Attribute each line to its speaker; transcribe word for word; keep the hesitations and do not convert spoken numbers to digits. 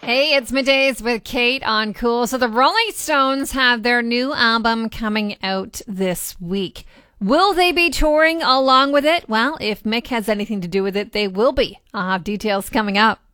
Speaker 1: Hey, it's Middays with Kate on Cool. So the Rolling Stones have their new album coming out this week. Will they be touring along with it? Well, if Mick has anything to do with it, they will be. I'll have details coming up.